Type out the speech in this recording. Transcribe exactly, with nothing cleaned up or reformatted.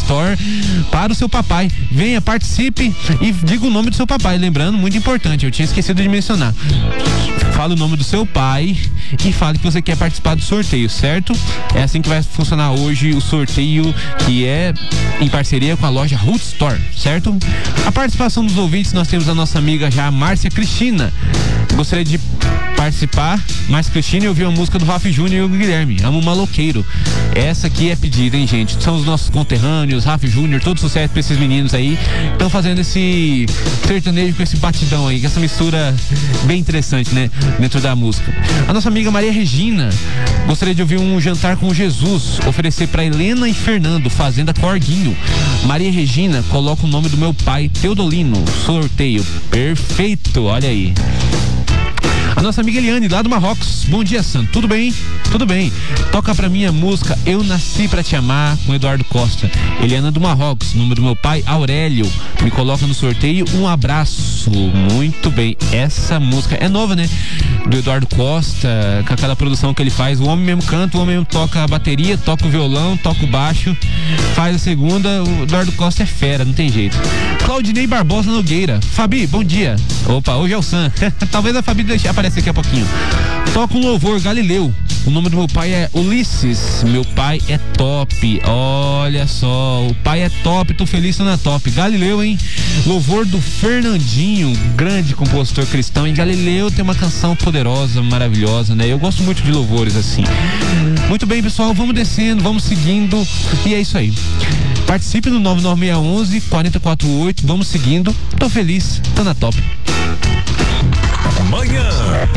Store para o seu papai. Venha, participe e diga o nome do seu papai. Lembrando, muito importante, eu tinha esquecido de mencionar. Fala o nome do seu pai e fale que você quer participar do sorteio, certo? É assim que vai funcionar hoje o sorteio, que é em parceria com a loja Root Store, certo? A participação dos ouvintes, nós temos a nossa amiga já, Márcia Cristina. Gostaria de participar, Márcia Cristina, e ouvir a música do Rafa Júnior e o Guilherme, Amo Maloqueiro. Essa aqui é pedida, hein, gente? São os nossos conterrâneos, Rafa Júnior, todo sucesso pra esses meninos aí. Estão fazendo esse sertanejo com esse batidão aí, com essa mistura bem interessante, né? Dentro da música. A nossa amiga Maria Regina gostaria de ouvir Um Jantar com Jesus, oferecer para Helena e Fernando, Fazenda Corguinho. Maria Regina, coloca o nome do meu pai, Teodolino, sorteio. Perfeito, olha aí. A nossa amiga Eliane, lá do Marrocos. Bom dia, Santo. Tudo bem? Tudo bem. Toca pra mim a música Eu Nasci Pra Te Amar, com Eduardo Costa. Eliana do Marrocos, nome do meu pai, Aurélio. Me coloca no sorteio. Um abraço. Muito bem. Essa música é nova, né? Do Eduardo Costa, com aquela produção que ele faz. O homem mesmo canta, o homem mesmo toca a bateria, toca o violão, toca o baixo, faz a segunda. O Eduardo Costa é fera, não tem jeito. Claudinei Barbosa Nogueira. Fabi, bom dia. Opa, hoje é o Sam. Talvez a Fabi deixe aparecer daqui a pouquinho. Toca um louvor, Galileu. O nome do meu pai é Ulisses. Meu pai é top. Olha só, o pai é top, tô feliz, tô na top. Galileu, hein? Louvor do Fernandinho, grande compositor cristão. E Galileu tem uma canção poderosa, maravilhosa, né? Eu gosto muito de louvores assim. Muito bem, pessoal, vamos descendo, vamos seguindo. E é isso aí. Participe no nove nove seis um um, quatro quatro oito. Vamos seguindo. Tô feliz, tô na top. Manhã